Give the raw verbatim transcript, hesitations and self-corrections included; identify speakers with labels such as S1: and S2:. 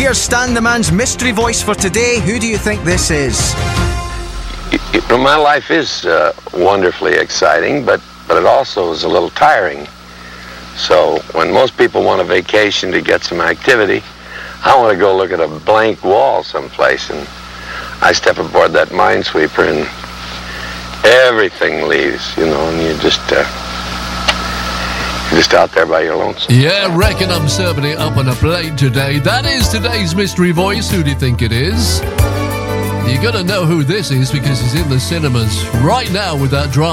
S1: Here's Stan the Man's mystery voice for today. Who do you think this is?
S2: My life is uh, wonderfully exciting, but, but it also is a little tiring. So when most people want a vacation to get some activity, I want to go look at a blank wall someplace, and I step aboard that minesweeper and everything leaves, you know, and you just, uh, you're just out there by your lonesome.
S3: Yeah, reckon I'm serving it up on a plate today. That is today's mystery voice. Who do you think it is? You're going to know who this is because he's in the cinemas right now with that drama.